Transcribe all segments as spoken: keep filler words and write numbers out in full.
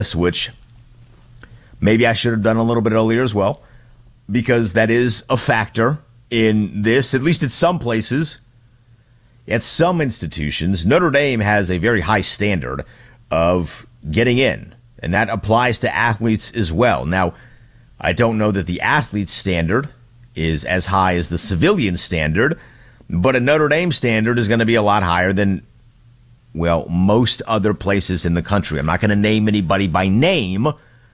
which maybe I should have done a little bit earlier as well, because that is a factor in this, at least at some places. At some institutions, Notre Dame has a very high standard of getting in, and that applies to athletes as well. Now, I don't know that the athlete standard is as high as the civilian standard, but a Notre Dame standard is going to be a lot higher than, well, most other places in the country. I'm not going to name anybody by name,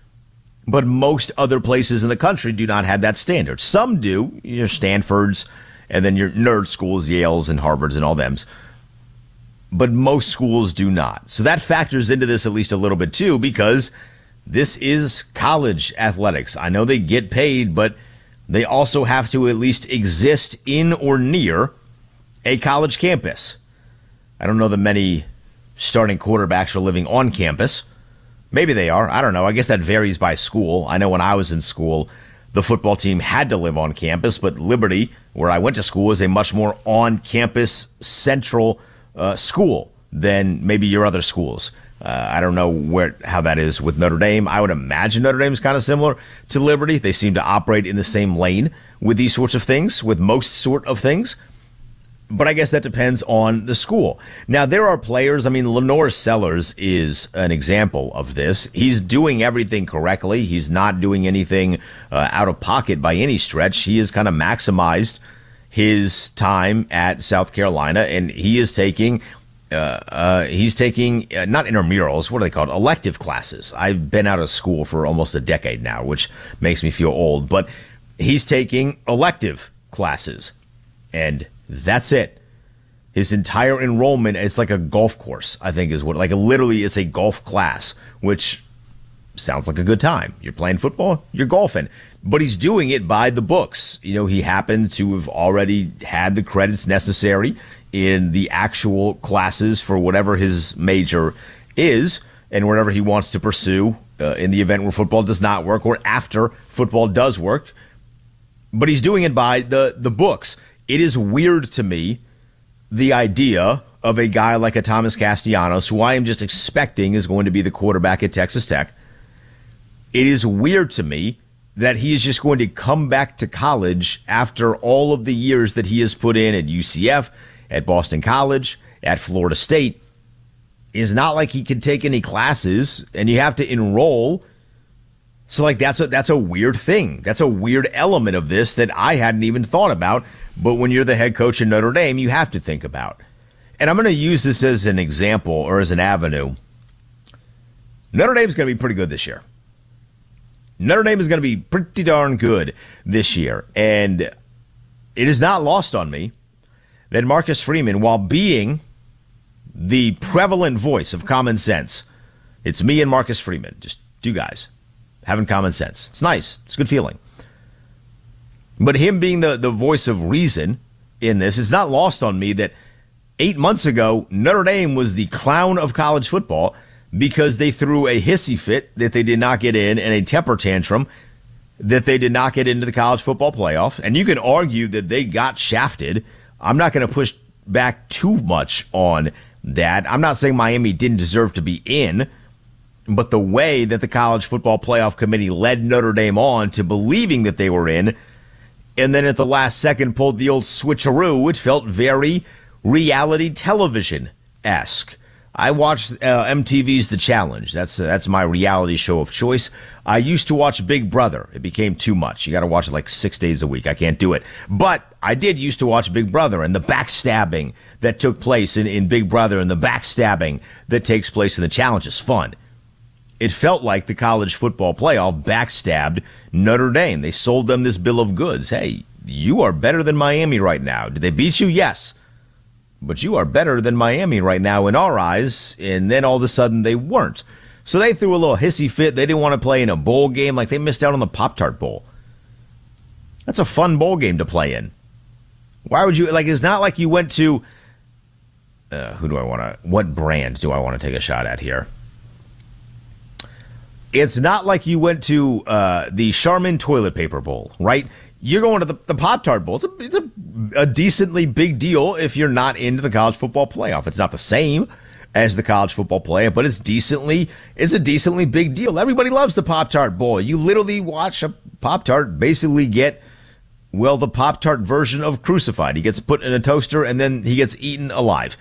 but most other places in the country do not have that standard. Some do, your Stanfords, and then your nerd schools, Yales and Harvards and all thems. But most schools do not. So that factors into this at least a little bit too, because this is college athletics. I know they get paid, but they also have to at least exist in or near a college campus. I don't know that many starting quarterbacks are living on campus. Maybe they are. I don't know. I guess that varies by school. I know when I was in school, the football team had to live on campus, but Liberty, where I went to school, is a much more on-campus central uh, school than maybe your other schools. Uh, I don't know where how that is with Notre Dame. I would imagine Notre Dame is kind of similar to Liberty. They seem to operate in the same lane with these sorts of things, with most sort of things. But I guess that depends on the school. Now, there are players. I mean, Lenore Sellers is an example of this. He's doing everything correctly. He's not doing anything uh, out of pocket by any stretch. He has kind of maximized his time at South Carolina, and he is taking uh, uh, he's taking uh, not intramurals. What are they called? Elective classes. I've been out of school for almost a decade now, which makes me feel old. But he's taking elective classes, and that's it. His entire enrollment is like a golf course, I think is what, like a, literally it's a golf class, which sounds like a good time. You're playing football, you're golfing. But he's doing it by the books. You know, he happened to have already had the credits necessary in the actual classes for whatever his major is and whatever he wants to pursue uh, in the event where football does not work or after football does work. But he's doing it by the, the books. It is weird to me, the idea of a guy like a Thomas Castellanos, who I am just expecting is going to be the quarterback at Texas Tech. It is weird to me that he is just going to come back to college after all of the years that he has put in at U C F, at Boston College, at Florida State. It's not like he can take any classes, and you have to enroll. So, like, that's a, that's a weird thing. That's a weird element of this that I hadn't even thought about. But when you're the head coach in Notre Dame, you have to think about. And I'm going to use this as an example or as an avenue. Notre Dame's going to be pretty good this year. Notre Dame is going to be pretty darn good this year. And it is not lost on me that Marcus Freeman, while being the prevalent voice of common sense, it's me and Marcus Freeman, just two guys having common sense. It's nice. It's a good feeling. But him being the, the voice of reason in this, it's not lost on me that eight months ago, Notre Dame was the clown of college football because they threw a hissy fit that they did not get in and a temper tantrum that they did not get into the college football playoff. And you can argue that they got shafted. I'm not going to push back too much on that. I'm not saying Miami didn't deserve to be in, but the way that the College Football Playoff Committee led Notre Dame on to believing that they were in, and then at the last second pulled the old switcheroo, it felt very reality television-esque. I watched uh, M T V's The Challenge. That's uh, that's my reality show of choice. I used to watch Big Brother. It became too much. You got to watch it like six days a week. I can't do it. But I did used to watch Big Brother, and the backstabbing that took place in, in Big Brother and the backstabbing that takes place in The Challenge is fun. It felt like the college football playoff backstabbed Notre Dame. They sold them this bill of goods. Hey, you are better than Miami right now. Did they beat you? Yes. But you are better than Miami right now in our eyes. And then all of a sudden they weren't. So they threw a little hissy fit. They didn't want to play in a bowl game, like they missed out on the Pop-Tart Bowl. That's a fun bowl game to play in. Why would you, like, it's not like you went to, uh, who do I want to, what brand do I want to take a shot at here? It's not like you went to uh, the Charmin Toilet Paper Bowl, right? You're going to the, the Pop-Tart Bowl. It's, a, it's a, a decently big deal if you're not into the college football playoff. It's not the same. as the college football playoff, but it's decently, it's a decently big deal. Everybody loves the Pop-Tart Bowl. You literally watch a Pop-Tart basically get, well, the Pop-Tart version of Crucified. He gets put in a toaster and then he gets eaten alive.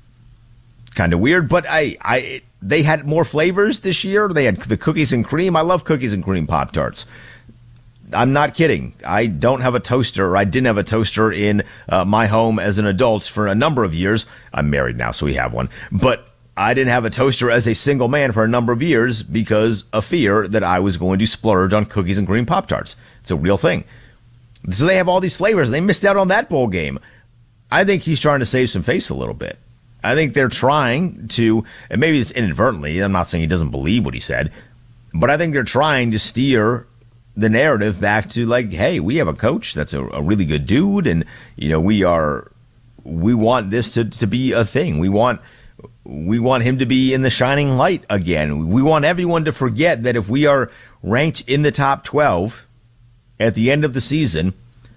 Kind of weird, but I, I, they had more flavors this year. They had the cookies and cream. I love cookies and cream Pop-Tarts. I'm not kidding. I don't have a toaster, or I didn't have a toaster in uh, my home as an adult for a number of years. I'm married now, so we have one. But I didn't have a toaster as a single man for a number of years because of fear that I was going to splurge on cookies and cream Pop-Tarts. It's a real thing. So they have all these flavors. They missed out on that bowl game. I think he's trying to save some face a little bit. I think they're trying to, and maybe it's inadvertently, I'm not saying he doesn't believe what he said, but I think they're trying to steer the narrative back to like, hey, we have a coach that's a, a really good dude, and you know we are, we want this to, to be a thing. We want we want him to be in the shining light again. We want everyone to forget that if we are ranked in the top twelve at the end of the season,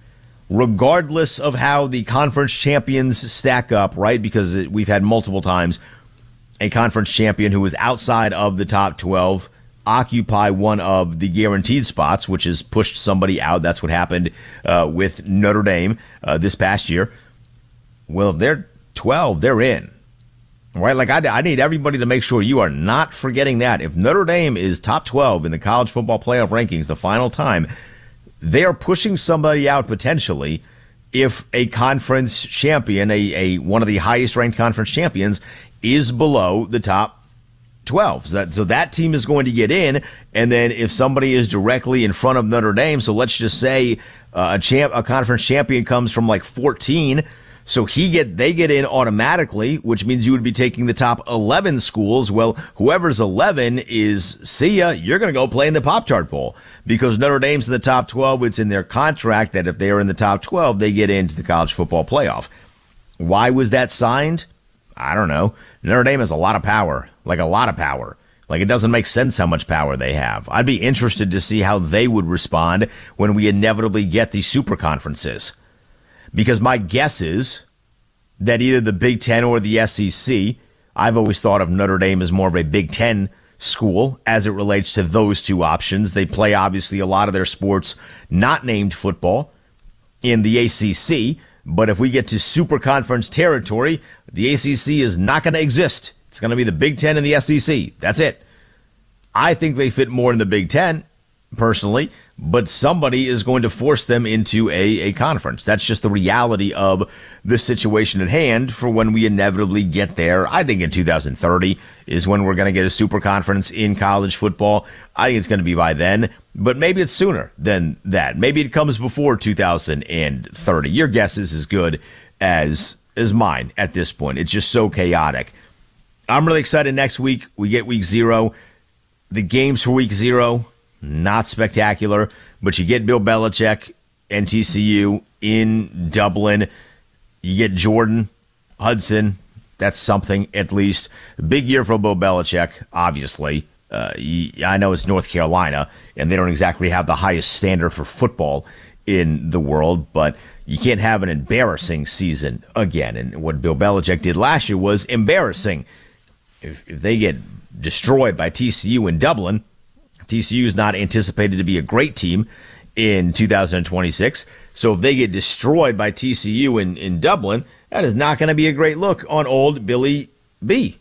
regardless of how the conference champions stack up, right? Because it, we've had multiple times a conference champion who was outside of the top twelve occupy one of the guaranteed spots, which has pushed somebody out. That's what happened uh, with Notre Dame uh, this past year. Well, if they're twelve, they're in. Right? Like, I, I need everybody to make sure you are not forgetting that. If Notre Dame is top twelve in the college football playoff rankings the final time, they are pushing somebody out potentially if a conference champion, a, a one of the highest ranked conference champions, is below the top twelve. So that, so that team is going to get in, and then if somebody is directly in front of Notre Dame, so let's just say uh, a champ, a conference champion comes from like fourteen, so he get they get in automatically, which means you would be taking the top eleven schools. Well, whoever's eleven is, see ya, you're going to go play in the Pop-Tart Bowl because Notre Dame's in the top twelve. It's in their contract that if they are in the top twelve, they get into the college football playoff. Why was that signed? I don't know. Notre Dame has a lot of power, like a lot of power. Like, it doesn't make sense how much power they have. I'd be interested to see how they would respond when we inevitably get these super conferences. Because my guess is that either the Big Ten or the S E C, I've always thought of Notre Dame as more of a Big Ten school as it relates to those two options. They play, obviously, a lot of their sports not named football in the A C C. But if we get to super conference territory, the A C C is not going to exist. It's going to be the Big Ten and the S E C. That's it. I think they fit more in the Big Ten, personally, but somebody is going to force them into a, a conference. That's just the reality of the situation at hand for when we inevitably get there. I think in two thousand thirty is when we're going to get a super conference in college football. I think it's going to be by then, but maybe it's sooner than that. Maybe it comes before two thousand thirty. Your guess is as good as, as mine at this point. It's just so chaotic. I'm really excited next week. We get week zero. The games for week zero, not spectacular, but you get Bill Belichick and T C U in Dublin. You get Jordan Hudson. That's something, at least. Big year for Bill Belichick, obviously. Uh, I know it's North Carolina, and they don't exactly have the highest standard for football in the world, but you can't have an embarrassing season again. And what Bill Belichick did last year was embarrassing. If, if they get destroyed by T C U in Dublin, T C U is not anticipated to be a great team in two thousand twenty-six. So if they get destroyed by T C U in, in Dublin, that is not going to be a great look on old Billy B.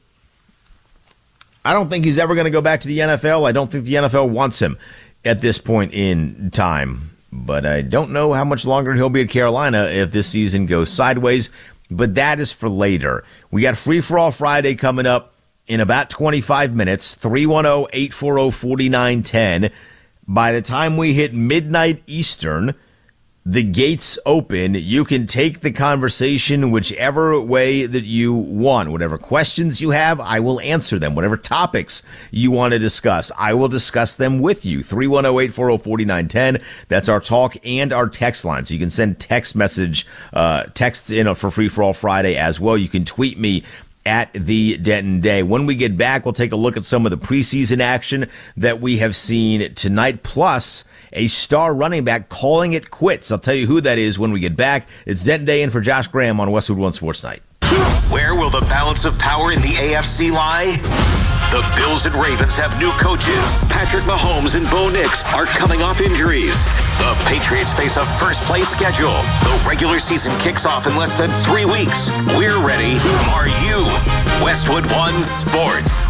I don't think he's ever going to go back to the N F L. I don't think the N F L wants him at this point in time. But I don't know how much longer he'll be at Carolina if this season goes sideways. But that is for later. We got Free For All Friday coming up in about twenty-five minutes, three one zero, eight four zero, four nine one zero. By the time we hit midnight Eastern, the gates open. You can take the conversation whichever way that you want. Whatever questions you have, I will answer them. Whatever topics you want to discuss, I will discuss them with you. three one zero, eight four zero, four nine one zero. That's our talk and our text line. So you can send text message, uh, texts in for Free For All Friday as well. You can tweet me at the Denton Day. When we get back, we'll take a look at some of the preseason action that we have seen tonight, plus a star running back calling it quits. I'll tell you who that is when we get back. It's Denton Day in for Josh Graham on Westwood One Sports Night. Where will the balance of power in the A F C lie? The Bills and Ravens have new coaches. Patrick Mahomes and Bo Nix are coming off injuries. The Patriots face a first-place schedule. The regular season kicks off in less than three weeks. We're ready. Are you? Westwood One Sports.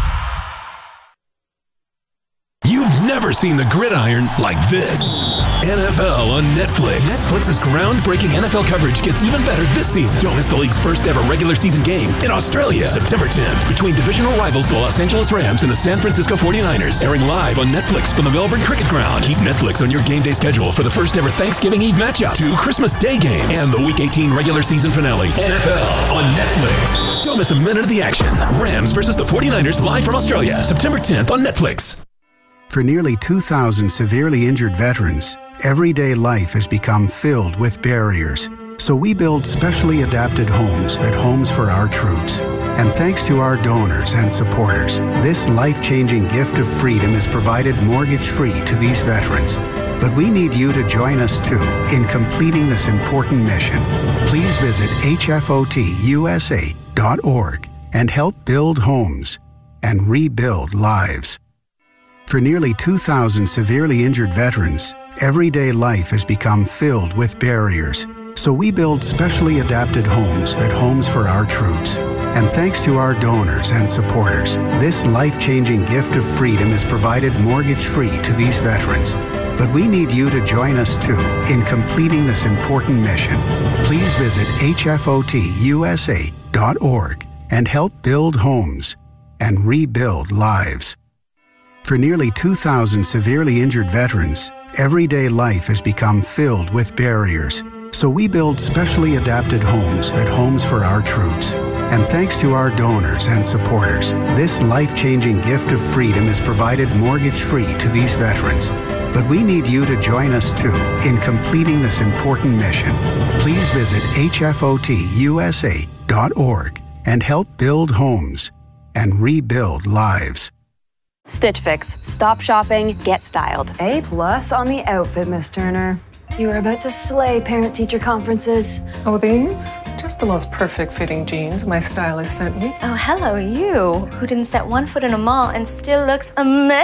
You've never seen the gridiron like this. N F L on Netflix. Netflix's groundbreaking N F L coverage gets even better this season. Don't miss the league's first ever regular season game in Australia, September tenth, between divisional rivals the Los Angeles Rams and the San Francisco forty-niners. Airing live on Netflix from the Melbourne Cricket Ground. Keep Netflix on your game day schedule for the first ever Thanksgiving Eve matchup, two Christmas Day games, and the Week eighteen regular season finale. N F L on Netflix. Don't miss a minute of the action. Rams versus the forty-niners live from Australia, September tenth on Netflix. For nearly two thousand severely injured veterans, everyday life has become filled with barriers. So we build specially adapted homes at Homes for Our Troops. And thanks to our donors and supporters, this life-changing gift of freedom is provided mortgage-free to these veterans. But we need you to join us too in completing this important mission. Please visit H F O T U S A dot org and help build homes and rebuild lives. For nearly two thousand severely injured veterans, everyday life has become filled with barriers. So we build specially adapted homes at Homes for Our Troops. And thanks to our donors and supporters, this life-changing gift of freedom is provided mortgage-free to these veterans. But we need you to join us too in completing this important mission. Please visit H F O T U S A dot org and help build homes and rebuild lives. For nearly two thousand severely injured veterans, everyday life has become filled with barriers. So we build specially adapted homes at Homes for Our Troops. And thanks to our donors and supporters, this life-changing gift of freedom is provided mortgage-free to these veterans. But we need you to join us too in completing this important mission. Please visit H F O T U S A dot org and help build homes and rebuild lives. Stitch Fix. Stop shopping, get styled. A plus on the outfit, Miss Turner. You are about to slay parent-teacher conferences. Oh, these? Just the most perfect fitting jeans my stylist sent me. Oh, hello, you, who didn't set one foot in a mall and still looks amazing.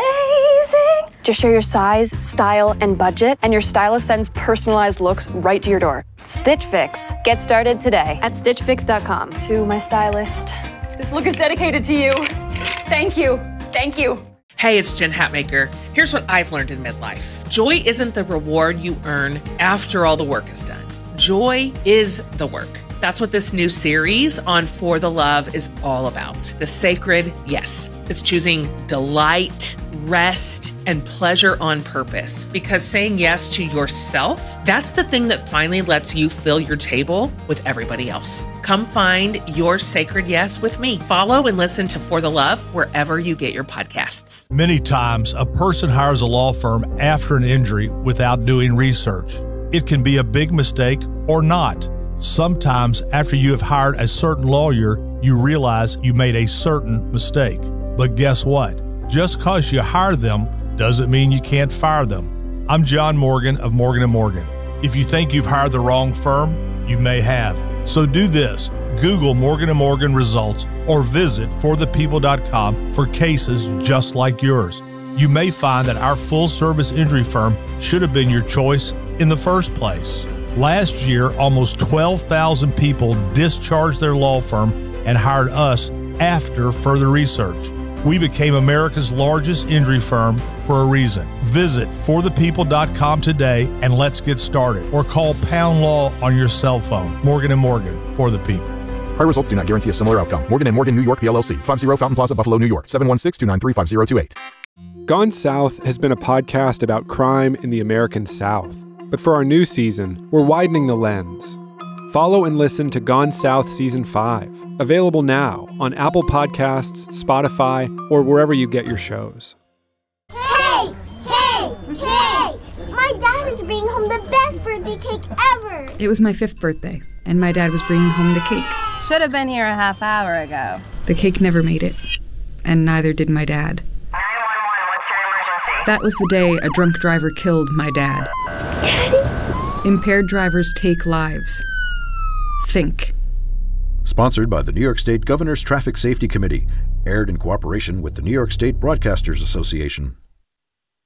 Just share your size, style, and budget, and your stylist sends personalized looks right to your door. Stitch Fix. Get started today at stitch fix dot com. To my stylist, this look is dedicated to you. Thank you. Thank you. Hey, it's Jen Hatmaker. Here's what I've learned in midlife. Joy isn't the reward you earn after all the work is done. Joy is the work. That's what this new series on For the Love is all about. The sacred yes. It's choosing delight, rest, and pleasure on purpose. Because saying yes to yourself, that's the thing that finally lets you fill your table with everybody else. Come find your sacred yes with me. Follow and listen to For the Love wherever you get your podcasts. Many times, a person hires a law firm after an injury without doing research. It can be a big mistake or not. Sometimes, after you have hired a certain lawyer, you realize you made a certain mistake. But guess what? Just because you hire them doesn't mean you can't fire them. I'm John Morgan of Morgan and Morgan. If you think you've hired the wrong firm, you may have. So do this. Google Morgan and Morgan results or visit for the people dot com for cases just like yours. You may find that our full-service injury firm should have been your choice in the first place. Last year, almost twelve thousand people discharged their law firm and hired us after further research. We became America's largest injury firm for a reason. Visit for the people dot com today and let's get started. Or call Pound Law on your cell phone. Morgan and Morgan, for the people. Prior results do not guarantee a similar outcome. Morgan and Morgan, New York, P L L C. five oh Fountain Plaza, Buffalo, New York. seven one six, two nine three, five oh two eight. Gone South has been a podcast about crime in the American South. But for our new season, we're widening the lens. Follow and listen to Gone South Season five, available now on Apple Podcasts, Spotify, or wherever you get your shows. Hey! Hey! Hey! My dad is bringing home the best birthday cake ever! It was my fifth birthday, and my dad was bringing home the cake. Should have been here a half hour ago. The cake never made it, and neither did my dad. nine one one, what's your emergency? That was the day a drunk driver killed my dad. Daddy? Impaired drivers take lives. Think. Sponsored by the New York State Governor's Traffic Safety Committee. Aired in cooperation with the New York State Broadcasters Association.